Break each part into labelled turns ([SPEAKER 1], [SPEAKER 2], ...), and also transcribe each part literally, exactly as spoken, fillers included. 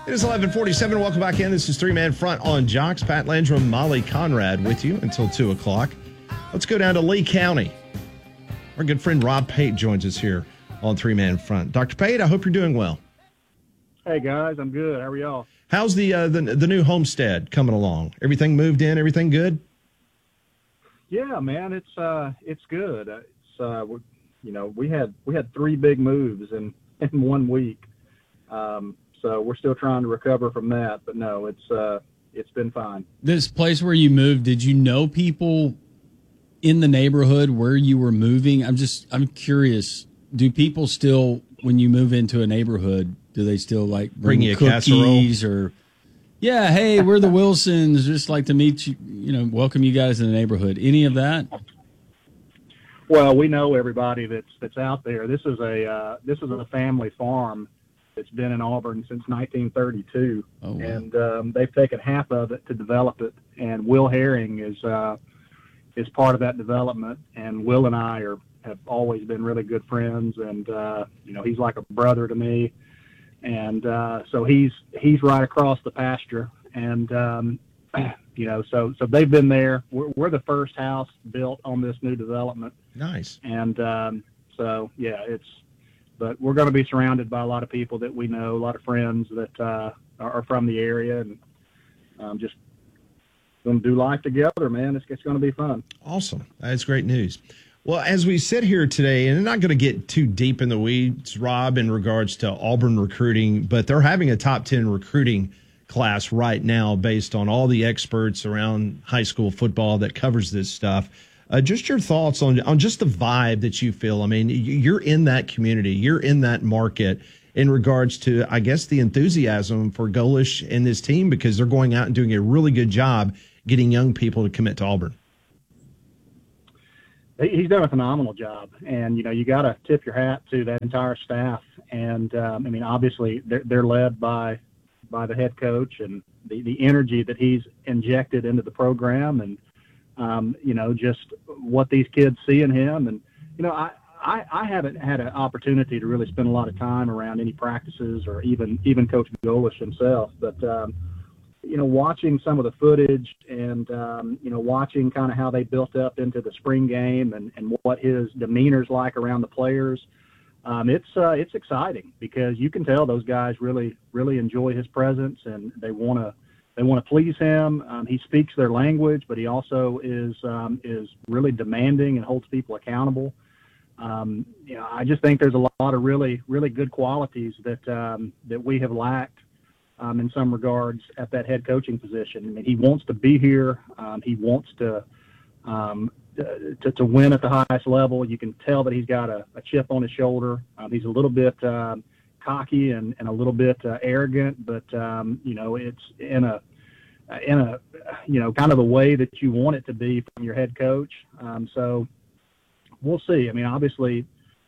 [SPEAKER 1] It is eleven forty-seven. Welcome back in. This is Three Man Front on Jocks. Pat Landrum, Molly Conrad with you until two o'clock. Let's go down to Lee County. Our good friend Rob Pate joins us here on Three Man Front. Doctor Pate, I hope you're doing well.
[SPEAKER 2] Hey, guys. I'm good. How are y'all?
[SPEAKER 1] How's the, uh, the, the new homestead coming along? Everything moved in? Everything good?
[SPEAKER 2] Yeah, man. It's uh, it's good. It's uh, you know, we had we had three big moves in, in one week. Um So we're still trying to recover from that, but no, it's uh, it's been fine.
[SPEAKER 3] This place where you moved, did you know people in the neighborhood where you were moving? I'm just, I'm curious. Do people still, when you move into a neighborhood, do they still like bring,
[SPEAKER 1] Bring you a
[SPEAKER 3] cookies
[SPEAKER 1] casserole?
[SPEAKER 3] or? Yeah, hey, we're the Wilsons. Just like to meet you. You know, welcome you guys in the neighborhood. Any of that?
[SPEAKER 2] Well, we know everybody that's that's out there. This is a uh, this is a family farm. It's been in Auburn since nineteen thirty-two,
[SPEAKER 3] oh, wow.
[SPEAKER 2] and um, they've taken half of it to develop it. And Will Herring is uh, is part of that development. And Will and I are have always been really good friends, and uh, you know, he's like a brother to me. And uh, so he's he's right across the pasture, and um, you know, so so they've been there. We're, we're the first house built on this new development.
[SPEAKER 1] Nice.
[SPEAKER 2] And um, so yeah, it's. But we're going to be surrounded by a lot of people that we know, a lot of friends that uh, are from the area, and um, just going to do life together, man. It's, it's going to be fun.
[SPEAKER 1] Awesome. That's great news. Well, as we sit here today, and I'm not going to get too deep in the weeds, Rob, in regards to Auburn recruiting, but they're having a top ten recruiting class right now based on all the experts around high school football that covers this stuff. Uh, just your thoughts on on just the vibe that you feel. I mean, you're in that community, you're in that market in regards to, I guess, the enthusiasm for Golish and this team, because they're going out and doing a really good job getting young people to commit to Auburn.
[SPEAKER 2] He's done a phenomenal job, and you know, you got to tip your hat to that entire staff. And um, I mean, obviously, they're, they're led by by the head coach, and the the energy that he's injected into the program, and Um, you know, just what these kids see in him. And, you know, I, I, I haven't had an opportunity to really spend a lot of time around any practices or even, even Coach Golish himself. But, um, you know, watching some of the footage and, um, you know, watching kind of how they built up into the spring game and, and what his demeanor's like around the players, um, it's, uh, it's exciting, because you can tell those guys really, really enjoy his presence, and they want to, They want to please him. Um, he speaks their language, but he also is um, is really demanding and holds people accountable. Um, you know, I just think there's a lot of really, really good qualities that um, that we have lacked um, in some regards at that head coaching position. I mean, he wants to be here. Um, he wants to, um, to to win at the highest level. You can tell that he's got a, a chip on his shoulder. Um, he's a little bit um, cocky and, and a little bit uh, arrogant, but um, you know, it's in a in a you know kind of the way that you want it to be from your head coach. Um, so we'll see. I mean, obviously,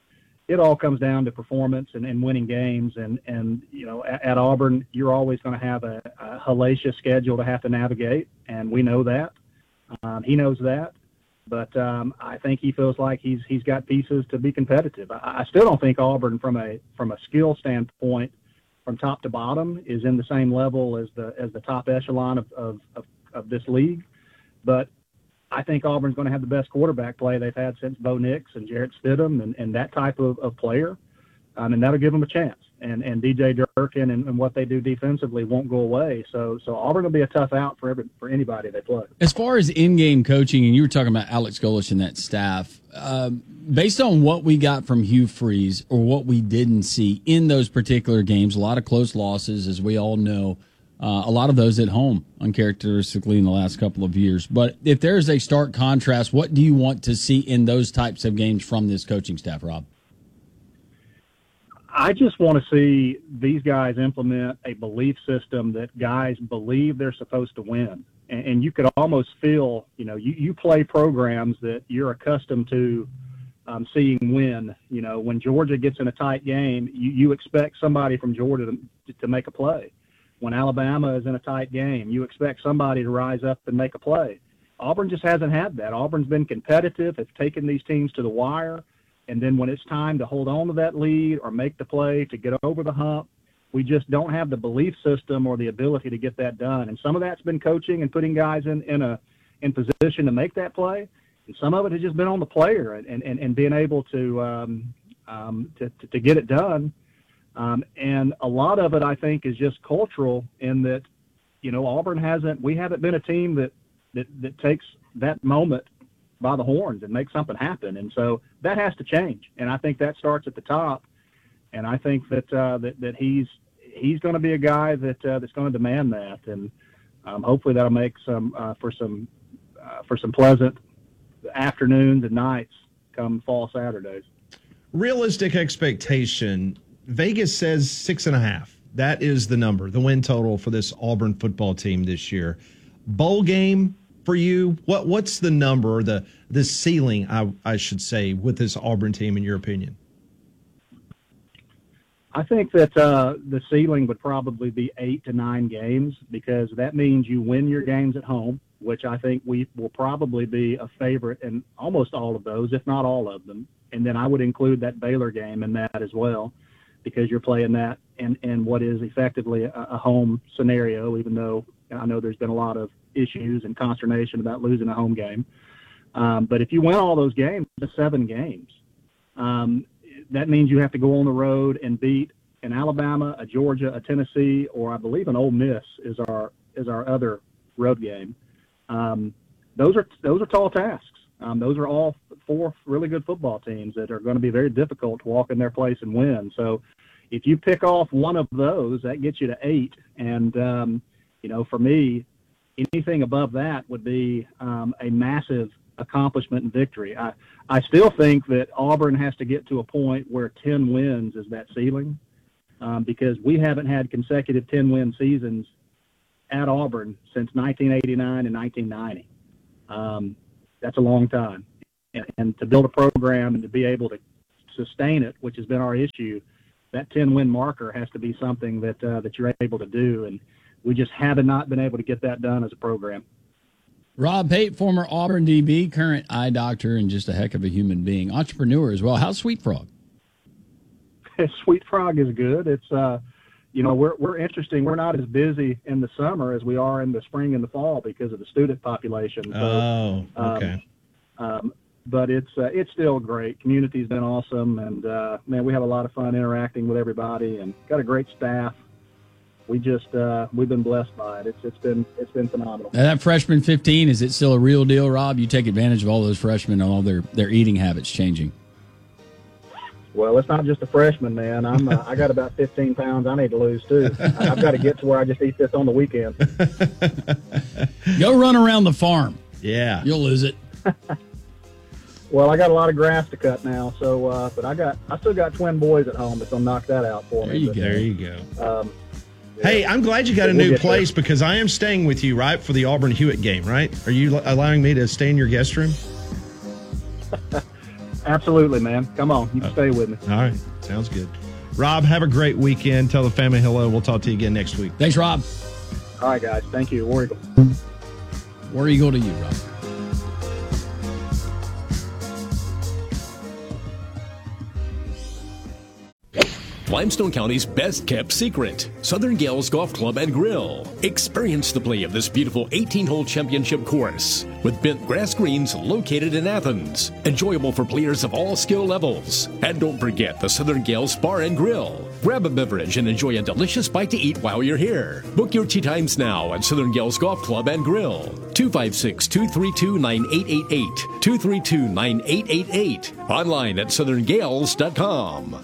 [SPEAKER 2] it all comes down to performance and, and winning games. And and you know, at, at Auburn, you're always going to have a, a hellacious schedule to have to navigate, and we know that. Um, he knows that. But um, I think he feels like he's he's got pieces to be competitive. I, I still don't think Auburn, from a from a skill standpoint, from top to bottom, is in the same level as the as the top echelon of of, of, of this league. But I think Auburn's going to have the best quarterback play they've had since Bo Nix and Jarrett Stidham and, and that type of, of player, um, and that'll give them a chance. And and D J Durkin and, and what they do defensively won't go away. So so Auburn will be a tough out for every, for anybody they play.
[SPEAKER 3] As far as in-game coaching, and you were talking about Alex Golish and that staff, um, based on what we got from Hugh Freeze or what we didn't see in those particular games, a lot of close losses, as we all know, uh, a lot of those at home, uncharacteristically in the last couple of years. But if there's a stark contrast, what do you want to see in those types of games from this coaching staff, Rob?
[SPEAKER 2] I just want to see these guys implement a belief system that guys believe they're supposed to win. And, and you could almost feel, you know, you, you play programs that you're accustomed to um, seeing win. You know, when Georgia gets in a tight game, you, you expect somebody from Georgia to, to make a play. When Alabama is in a tight game, you expect somebody to rise up and make a play. Auburn just hasn't had that. Auburn's been competitive, has taken these teams to the wire. And then when it's time to hold on to that lead or make the play to get over the hump, we just don't have the belief system or the ability to get that done. And some of that's been coaching and putting guys in, in a in position to make that play. And some of it has just been on the player and, and, and being able to, um, um, to, to, to get it done. Um, and a lot of it, I think, is just cultural in that, you know, Auburn hasn't, we haven't been a team that, that, that takes that moment by the horns and makes something happen. And so that has to change. And I think that starts at the top. And I think that, uh, that, that he's, he's going to be a guy that, uh, that's going to demand that. And um, hopefully that'll make some, uh, for some, uh, for some pleasant afternoons and nights come fall Saturdays.
[SPEAKER 1] Realistic expectation. Vegas says six and a half. That is the number, the win total for this Auburn football team this year. Bowl game for you. What what's the number, the the ceiling, I I should say, with this Auburn team in your opinion?
[SPEAKER 2] I think that uh, the ceiling would probably be eight to nine games, because that means you win your games at home, which I think we will probably be a favorite in almost all of those, if not all of them. And then I would include that Baylor game in that as well, because you're playing that in, in what is effectively a, a home scenario, even though I know there's been a lot of issues and consternation about losing a home game. Um, but if you win all those games, the seven games, um, that means you have to go on the road and beat an Alabama, a Georgia, a Tennessee, or I believe an Ole Miss is our is our other road game. Um, those are those are tall tasks. Um, those are all four really good football teams that are going to be very difficult to walk in their place and win. So if you pick off one of those, that gets you to eight. And, um, you know, for me, anything above that would be um, a massive accomplishment and victory. I, I still think that Auburn has to get to a point where ten wins is that ceiling, um, because we haven't had consecutive ten-win seasons at Auburn since nineteen eighty-nine and nineteen ninety. Um, that's a long time. And, and to build a program and to be able to sustain it, which has been our issue, that ten-win marker has to be something that uh, that you're able to do. And we just have not been able to get that done as a program.
[SPEAKER 3] Rob Pate, former Auburn D B, current eye doctor, and just a heck of a human being. Entrepreneur as well. How's Sweet Frog?
[SPEAKER 2] Sweet Frog is good. It's, uh, you know, we're we're interesting. We're not as busy in the summer as we are in the spring and the fall because of the student population. So,
[SPEAKER 1] oh, okay.
[SPEAKER 2] Um, um, but it's uh, it's still great. Community's been awesome, and uh, man, we have a lot of fun interacting with everybody, and got a great staff. We just uh, we've been blessed by it. It's it's been it's been phenomenal.
[SPEAKER 3] Now that freshman fifteen, is it still a real deal, Rob? You take advantage of all those freshmen and all their, their eating habits changing.
[SPEAKER 2] Well, it's not just a freshman, man. I'm uh, I got about fifteen pounds I need to lose too. I've got to get to where I just eat this on the weekend.
[SPEAKER 3] Go run around the farm.
[SPEAKER 1] Yeah,
[SPEAKER 3] you'll lose it.
[SPEAKER 2] Well, I got a lot of grass to cut now, so uh, but I got I still got twin boys at home that's gonna knock that out for
[SPEAKER 3] there
[SPEAKER 2] me.
[SPEAKER 3] You
[SPEAKER 2] but,
[SPEAKER 3] go.
[SPEAKER 1] There you go.
[SPEAKER 2] Um,
[SPEAKER 1] Hey, I'm glad you got a
[SPEAKER 2] We'll
[SPEAKER 1] new
[SPEAKER 2] get
[SPEAKER 1] place
[SPEAKER 2] there.
[SPEAKER 1] because I am staying with you, right, for the Auburn Hewitt game, right? Are you allowing me to stay in your guest room?
[SPEAKER 2] Absolutely, man. Come on, you can stay with me.
[SPEAKER 1] All right. Sounds good. Rob, have a great weekend. Tell the family hello. We'll talk to you again next week.
[SPEAKER 3] Thanks, Rob.
[SPEAKER 2] All right, guys. Thank you. War Eagle.
[SPEAKER 3] Where you go to you, Rob?
[SPEAKER 4] Limestone County's best-kept secret, Southern Gales Golf Club and Grill. Experience the play of this beautiful eighteen-hole championship course with bent grass greens located in Athens. Enjoyable for players of all skill levels. And don't forget the Southern Gales Bar and Grill. Grab a beverage and enjoy a delicious bite to eat while you're here. Book your tee times now at Southern Gales Golf Club and Grill. two five six, two three two, nine eight eight eight. two three two, nine eight eight eight. Online at southern gales dot com.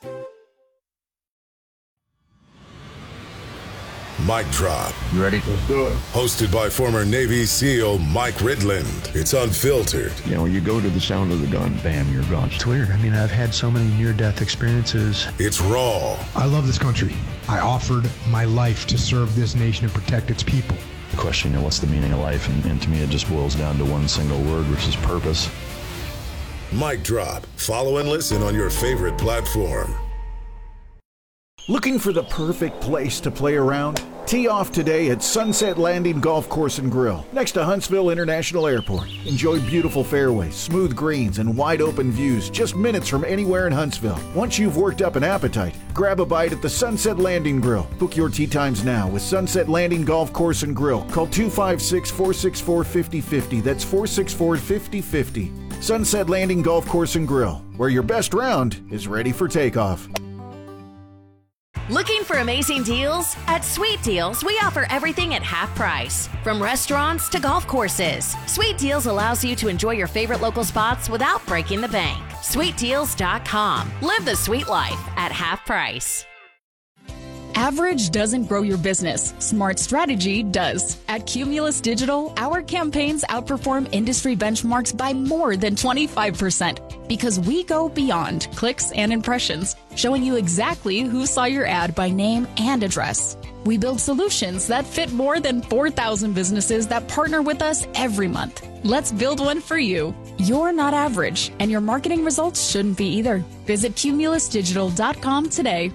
[SPEAKER 5] Mic Drop.
[SPEAKER 6] You ready? Let's do it.
[SPEAKER 5] Hosted by former Navy SEAL Mike Ridland. It's unfiltered.
[SPEAKER 6] You know, you go to the sound of the gun, bam, you're gone.
[SPEAKER 7] It's weird. I mean, I've had so many near-death experiences.
[SPEAKER 5] It's raw.
[SPEAKER 8] I love this country. I offered my life to serve this nation and protect its people.
[SPEAKER 6] The question, you know, what's the meaning of life? And, and to me, it just boils down to one single word, which is purpose.
[SPEAKER 5] Mic Drop. Follow and listen on your favorite platform.
[SPEAKER 9] Looking for the perfect place to play around? Tee off today at Sunset Landing Golf Course and Grill, next to Huntsville International Airport. Enjoy beautiful fairways, smooth greens, and wide open views just minutes from anywhere in Huntsville. Once you've worked up an appetite, grab a bite at the Sunset Landing Grill. Book your tee times now with Sunset Landing Golf Course and Grill. Call two five six, four six four, five zero five zero. That's four six four, five zero five zero. Sunset Landing Golf Course and Grill, where your best round is ready for takeoff.
[SPEAKER 10] Looking for amazing deals? At Sweet Deals, we offer everything at half price. From restaurants to golf courses, Sweet Deals allows you to enjoy your favorite local spots without breaking the bank. sweet deals dot com. Live the sweet life at half price.
[SPEAKER 11] Average doesn't grow your business. Smart strategy does. At Cumulus Digital, our campaigns outperform industry benchmarks by more than twenty-five percent because we go beyond clicks and impressions, showing you exactly who saw your ad by name and address. We build solutions that fit more than four thousand businesses that partner with us every month. Let's build one for you. You're not average, and your marketing results shouldn't be either. Visit cumulus digital dot com today.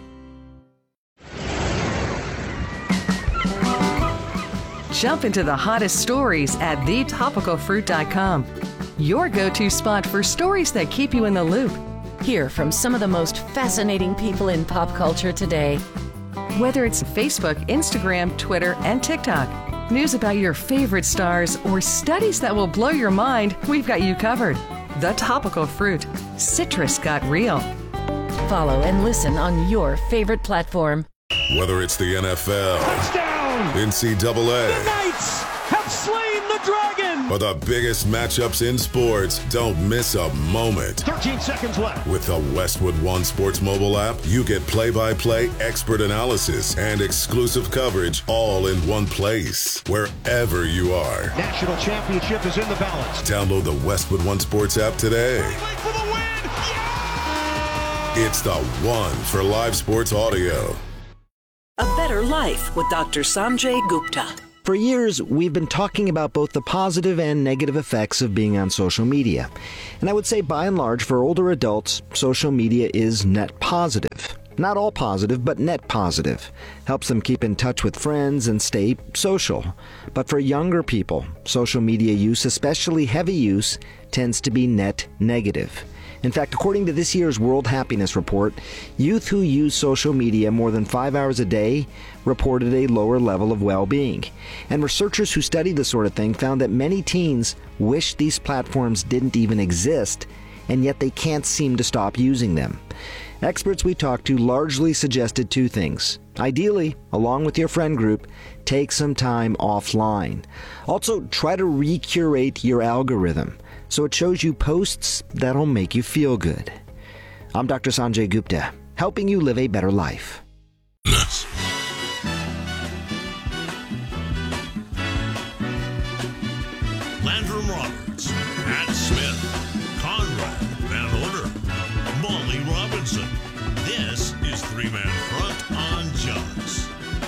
[SPEAKER 12] Jump into the hottest stories at the topical fruit dot com. Your go-to spot for stories that keep you in the loop.
[SPEAKER 13] Hear from some of the most fascinating people in pop culture today.
[SPEAKER 12] Whether it's Facebook, Instagram, Twitter, and TikTok, news about your favorite stars, or studies that will blow your mind, we've got you covered. The Topical Fruit. Citrus got real.
[SPEAKER 13] Follow and listen on your favorite platform.
[SPEAKER 5] Whether it's the N F L, touchdown, N C double A,
[SPEAKER 14] the Knights have slain the dragon,
[SPEAKER 5] or the biggest matchups in sports, don't miss a moment.
[SPEAKER 14] thirteen seconds left.
[SPEAKER 5] With the Westwood One Sports mobile app, you get play-by-play expert analysis and exclusive coverage all in one place, wherever you are.
[SPEAKER 14] National championship is in the balance.
[SPEAKER 5] Download the Westwood One Sports app today.
[SPEAKER 14] For the win. Yeah!
[SPEAKER 5] It's the one for live sports audio.
[SPEAKER 15] A Better Life with Doctor Sanjay Gupta.
[SPEAKER 16] For years, we've been talking about both the positive and negative effects of being on social media. And I would say, by and large, for older adults, social media is net positive. Not all positive, but net positive. Helps them keep in touch with friends and stay social. But for younger people, social media use, especially heavy use, tends to be net negative. In fact, according to this year's World Happiness Report, youth who use social media more than five hours a day reported a lower level of well-being. And researchers who studied this sort of thing found that many teens wish these platforms didn't even exist, and yet they can't seem to stop using them. Experts we talked to largely suggested two things. Ideally, along with your friend group, take some time offline. Also, try to recurate your algorithm so it shows you posts that'll make you feel good. I'm Doctor Sanjay Gupta, helping you live a better life.
[SPEAKER 17] Landrum Roberts, Matt Smith, Conrad Van Order, Molly Robinson. This is Three Man Front on Jaws.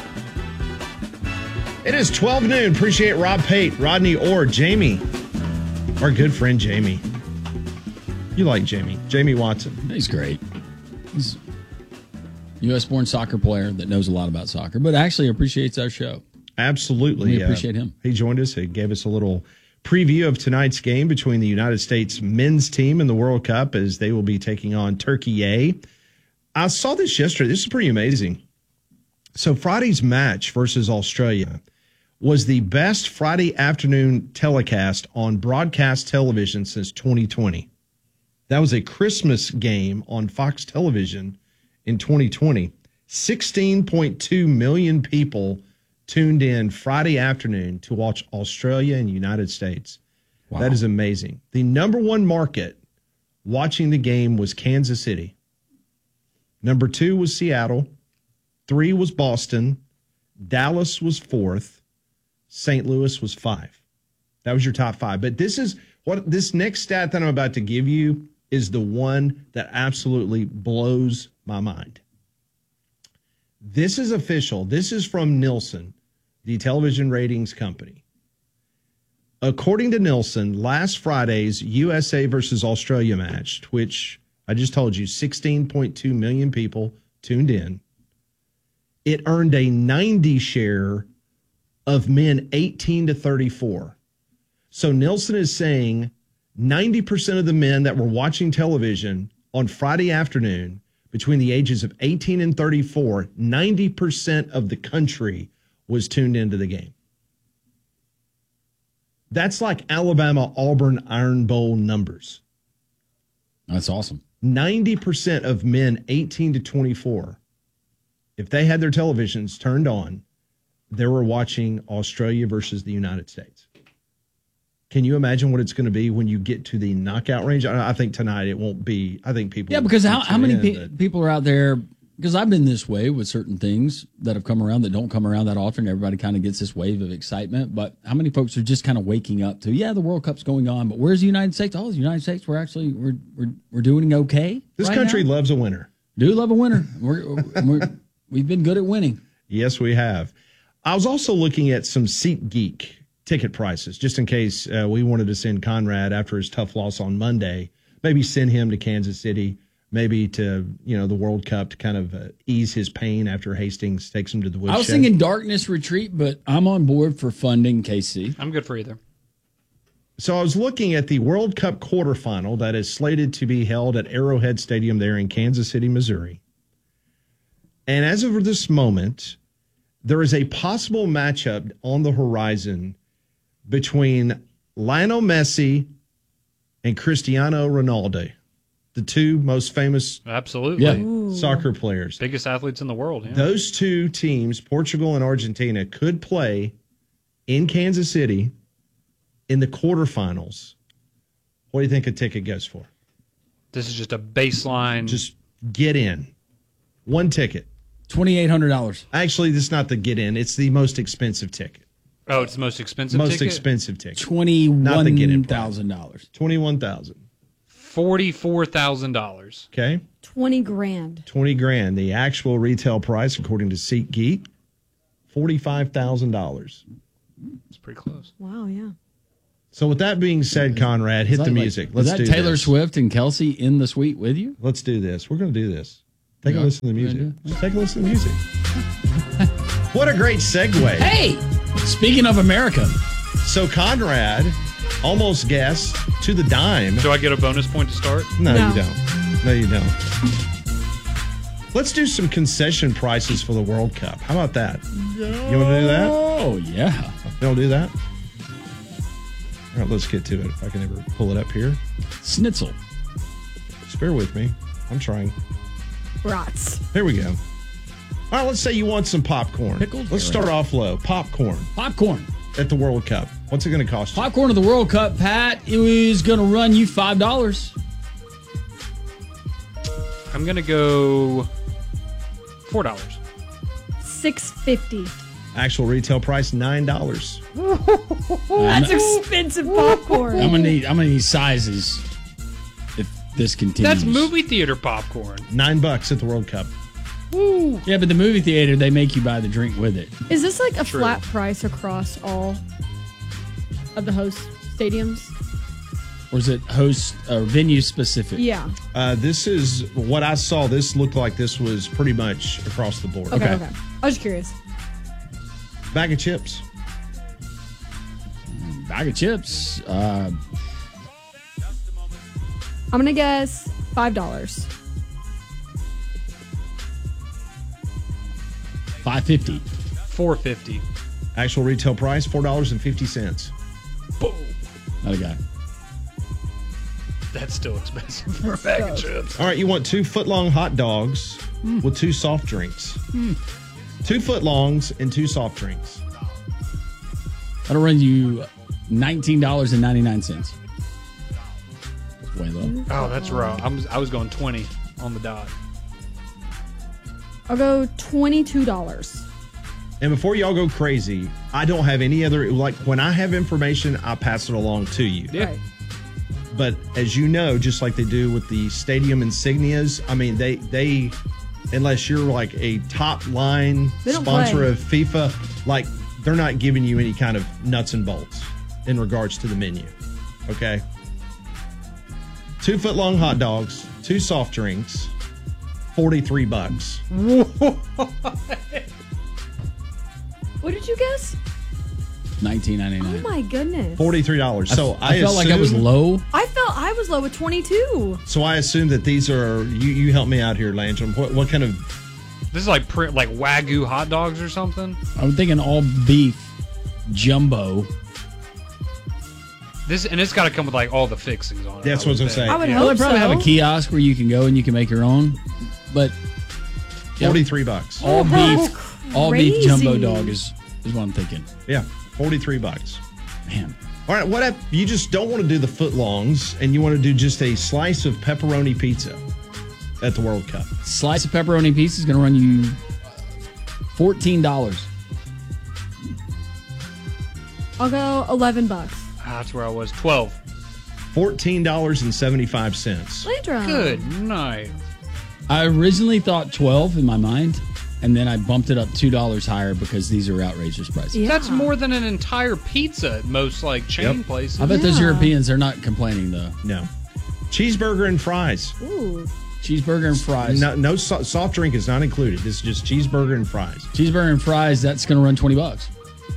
[SPEAKER 1] It is twelve noon. Appreciate Rob Pate, Rodney Orr, Jamie, our good friend Jamie. You like Jamie. Jamie Watson.
[SPEAKER 3] He's great. He's a U S born soccer player that knows a lot about soccer, but actually appreciates our show.
[SPEAKER 1] Absolutely.
[SPEAKER 3] We appreciate uh, him.
[SPEAKER 1] He joined us. He gave us a little preview of tonight's game between the United States men's team and the World Cup as they will be taking on Turkey. I saw this yesterday. This is pretty amazing. So Friday's match versus Australia was the best Friday afternoon telecast on broadcast television since twenty twenty. That was a Christmas game on Fox Television in twenty twenty. sixteen point two million people tuned in Friday afternoon to watch Australia and United States. Wow. That is amazing. The number one market watching the game was Kansas City. Number two was Seattle. Three was Boston. Dallas was fourth. Saint Louis was five. That was your top five. But this is what this next stat that I'm about to give you is the one that absolutely blows my mind. This is official. This is from Nielsen, the television ratings company. According to Nielsen, last Friday's U S A versus Australia match, which I just told you, sixteen point two million people tuned in. it earned a ninety share of men eighteen to thirty-four. So Nielsen is saying ninety percent of the men that were watching television on Friday afternoon between the ages of eighteen and thirty-four, ninety percent of the country was tuned into the game. That's like Alabama Auburn Iron Bowl numbers.
[SPEAKER 3] That's awesome.
[SPEAKER 1] ninety percent of men eighteen to twenty-four, if they had their televisions turned on, they were watching Australia versus the United States. Can you imagine what it's going to be when you get to the knockout range? I I think tonight it won't be. I think people.
[SPEAKER 3] Yeah, because how, how many
[SPEAKER 1] in,
[SPEAKER 3] pe- people are out there? Because I've been this way with certain things that have come around that don't come around that often. Everybody kind of gets this wave of excitement. But how many folks are just kind of waking up to, yeah, the World Cup's going on, but where's the United States? Oh, the United States, we're actually, we're we're, we're doing okay.
[SPEAKER 1] This
[SPEAKER 3] right
[SPEAKER 1] country
[SPEAKER 3] now.
[SPEAKER 1] loves a winner.
[SPEAKER 3] Do love a winner. We're, we're, we've been good at winning.
[SPEAKER 1] Yes, we have. I was also looking at some SeatGeek ticket prices, just in case uh, we wanted to send Conrad after his tough loss on Monday, maybe send him to Kansas City, maybe to, you know, the World Cup to kind of uh, ease his pain after Hastings takes him to the woodshed.
[SPEAKER 3] I was thinking Darkness Retreat, but I'm on board for funding K C.
[SPEAKER 18] I'm good for either.
[SPEAKER 1] So I was looking at the World Cup quarterfinal that is slated to be held at Arrowhead Stadium there in Kansas City, Missouri. And as of this moment, there is a possible matchup on the horizon between Lionel Messi and Cristiano Ronaldo, the two most famous
[SPEAKER 18] Absolutely.
[SPEAKER 1] yeah, soccer players.
[SPEAKER 18] Biggest athletes in the world. Yeah.
[SPEAKER 1] Those two teams, Portugal and Argentina, could play in Kansas City in the quarterfinals. What do you think a ticket goes for?
[SPEAKER 18] This is just a baseline.
[SPEAKER 1] Just get in. One ticket.
[SPEAKER 3] twenty-eight hundred dollars.
[SPEAKER 1] Actually, this is not the get in. It's the most expensive ticket.
[SPEAKER 18] Oh, it's the most expensive
[SPEAKER 1] most
[SPEAKER 18] ticket?
[SPEAKER 1] expensive ticket.
[SPEAKER 3] twenty-one thousand dollars.
[SPEAKER 1] twenty-one thousand dollars.
[SPEAKER 18] forty-four thousand dollars.
[SPEAKER 1] Okay.
[SPEAKER 19] twenty grand.
[SPEAKER 1] twenty grand. The actual retail price, according to SeatGeek, forty-five thousand dollars.
[SPEAKER 18] It's pretty close.
[SPEAKER 19] Wow, yeah.
[SPEAKER 1] So with that being said, Conrad, hit the music.
[SPEAKER 3] Like,
[SPEAKER 1] Let's
[SPEAKER 3] is that
[SPEAKER 1] do
[SPEAKER 3] Taylor
[SPEAKER 1] this.
[SPEAKER 3] Swift and Kelsey in the suite with you?
[SPEAKER 1] Let's do this. We're going to do this. Take
[SPEAKER 3] Yeah.
[SPEAKER 1] a listen to the music. Just take a listen to the music. What a great segue.
[SPEAKER 3] Hey, speaking of America.
[SPEAKER 1] So Conrad almost guessed to the dime.
[SPEAKER 18] Do I get a bonus point to start?
[SPEAKER 1] No, no. you don't. No, you don't. Let's do some concession prices for the World Cup. How about that? You want to do that?
[SPEAKER 3] Oh, yeah.
[SPEAKER 1] You want to do that? All right, let's get to it. If I can ever pull it up here.
[SPEAKER 3] Schnitzel.
[SPEAKER 1] Just bear with me. I'm trying.
[SPEAKER 19] Brats.
[SPEAKER 1] There we go. All right, let's say you want some popcorn.
[SPEAKER 3] Pickles?
[SPEAKER 1] Let's start off low. Popcorn.
[SPEAKER 3] Popcorn.
[SPEAKER 1] At the World Cup. What's it going to cost you?
[SPEAKER 3] Popcorn at the World Cup, Pat, it was going to run you five dollars.
[SPEAKER 18] I'm going to go four dollars.
[SPEAKER 19] six fifty.
[SPEAKER 1] Actual retail price, nine dollars.
[SPEAKER 19] That's expensive popcorn.
[SPEAKER 3] I'm going to need I'm gonna need sizes if this continues.
[SPEAKER 18] That's movie theater popcorn.
[SPEAKER 1] Nine bucks at the World Cup.
[SPEAKER 19] Woo.
[SPEAKER 3] Yeah, but the movie theater, they make you buy the drink with it.
[SPEAKER 19] Is this like a
[SPEAKER 18] True.
[SPEAKER 19] flat price across all of the host stadiums?
[SPEAKER 3] Or is it host or venue specific?
[SPEAKER 19] Yeah.
[SPEAKER 1] Uh, this is what I saw. This looked like this was pretty much across the board.
[SPEAKER 19] Okay, okay. I was curious.
[SPEAKER 1] Bag of chips.
[SPEAKER 3] Bag of chips. Uh,
[SPEAKER 19] I'm going to guess five dollars.
[SPEAKER 3] five fifty.
[SPEAKER 18] four fifty.
[SPEAKER 1] Actual retail price, four dollars and fifty cents.
[SPEAKER 18] Boom.
[SPEAKER 3] Not a guy.
[SPEAKER 18] That's still expensive for a bag of chips.
[SPEAKER 1] All right, you want two foot-long hot dogs
[SPEAKER 3] Mm.
[SPEAKER 1] with two soft drinks.
[SPEAKER 3] Mm.
[SPEAKER 1] Two foot-longs and two soft drinks.
[SPEAKER 3] That'll run you nineteen dollars and ninety-nine cents. Way low.
[SPEAKER 18] Oh, that's raw. I was, I was going twenty on the dot.
[SPEAKER 19] I'll go twenty-two dollars.
[SPEAKER 1] And before y'all go crazy, I don't have any other, like when I have information, I pass it along to you.
[SPEAKER 18] Yeah.
[SPEAKER 19] Right.
[SPEAKER 1] But as you know, just like they do with the stadium insignias, I mean, they, they unless you're like a top line
[SPEAKER 19] They don't
[SPEAKER 1] sponsor
[SPEAKER 19] play.
[SPEAKER 1] of FIFA, like they're not giving you any kind of nuts and bolts in regards to the menu. Okay? Two foot long hot dogs, two soft drinks, forty-three bucks.
[SPEAKER 19] What did you guess?
[SPEAKER 3] nineteen ninety-nine.
[SPEAKER 19] Oh my goodness.
[SPEAKER 1] forty-three dollars. So I,
[SPEAKER 3] I felt
[SPEAKER 1] assume,
[SPEAKER 3] like I was low.
[SPEAKER 19] I felt I was low with twenty-two.
[SPEAKER 1] So I assume that these are you. You help me out here, Landrum. What, what kind of?
[SPEAKER 18] This is like pre- like Wagyu hot dogs or something.
[SPEAKER 3] I'm thinking all beef jumbo.
[SPEAKER 18] This and it's got to come with like all the fixings on it.
[SPEAKER 1] That's what I was gonna say.
[SPEAKER 19] I would
[SPEAKER 3] Well,
[SPEAKER 19] hope
[SPEAKER 3] they probably
[SPEAKER 19] so.
[SPEAKER 3] have a kiosk where you can go and you can make your own. But yeah,
[SPEAKER 1] Forty-three bucks.
[SPEAKER 3] all
[SPEAKER 19] That's
[SPEAKER 3] beef, all beef
[SPEAKER 19] crazy.
[SPEAKER 3] jumbo dog is is what I'm thinking.
[SPEAKER 1] Yeah, forty-three bucks.
[SPEAKER 3] Man,
[SPEAKER 1] All right. What if you just don't want to do the footlongs and you want to do just a slice of pepperoni pizza at the World Cup?
[SPEAKER 3] slice of pepperoni pizza is going to run you fourteen dollars.
[SPEAKER 19] I'll go eleven bucks.
[SPEAKER 18] Ah, that's where I was. Twelve.
[SPEAKER 1] Fourteen dollars and seventy-five cents.
[SPEAKER 19] Landrum.
[SPEAKER 18] Good night.
[SPEAKER 3] I originally thought twelve in my mind, and then I bumped it up two dollars higher because these are outrageous prices.
[SPEAKER 19] Yeah.
[SPEAKER 18] That's more than an entire pizza at most like chain
[SPEAKER 1] Yep.
[SPEAKER 18] places.
[SPEAKER 3] I bet those
[SPEAKER 19] Yeah.
[SPEAKER 3] Europeans, they're not complaining though.
[SPEAKER 1] No, cheeseburger and fries.
[SPEAKER 19] Ooh.
[SPEAKER 3] Cheeseburger and fries.
[SPEAKER 1] No, no so- soft drink is not included. This is just cheeseburger and fries.
[SPEAKER 3] Cheeseburger and fries, that's going to run twenty bucks.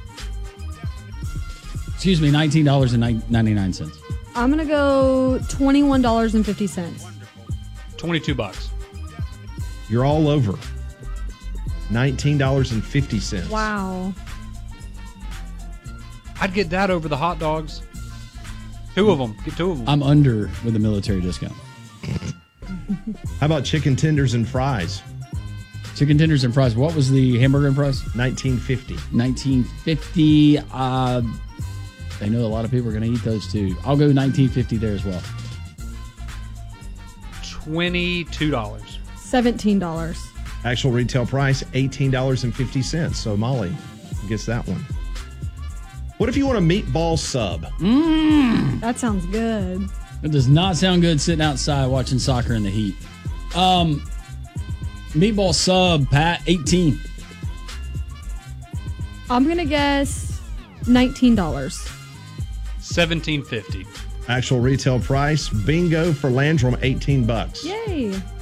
[SPEAKER 3] Excuse me, nineteen dollars and ninety-nine cents.
[SPEAKER 19] I'm going to go twenty-one dollars and fifty cents.
[SPEAKER 18] Twenty-two bucks.
[SPEAKER 1] You're all over. Nineteen dollars and fifty cents.
[SPEAKER 19] Wow.
[SPEAKER 18] I'd get that over the hot dogs. Two of them. Get two of them.
[SPEAKER 3] I'm under with the military discount.
[SPEAKER 1] How about chicken tenders and fries?
[SPEAKER 3] Chicken tenders and fries. What was the hamburger and fries?
[SPEAKER 1] Nineteen fifty.
[SPEAKER 3] nineteen fifty. Uh, I know a lot of people are going to eat those too. I'll go nineteen fifty there as well.
[SPEAKER 18] Twenty-two dollars.
[SPEAKER 19] seventeen dollars.
[SPEAKER 1] Actual retail price eighteen dollars and fifty cents. So Molly gets that one. What if you want a meatball sub?
[SPEAKER 3] Mmm.
[SPEAKER 19] That sounds good.
[SPEAKER 3] It does not sound good sitting outside watching soccer in the heat. Um, meatball sub, Pat, eighteen.
[SPEAKER 19] I'm going to guess nineteen dollars.
[SPEAKER 18] Seventeen fifty.
[SPEAKER 1] Actual retail price, bingo for Landrum, eighteen bucks.
[SPEAKER 19] Yay.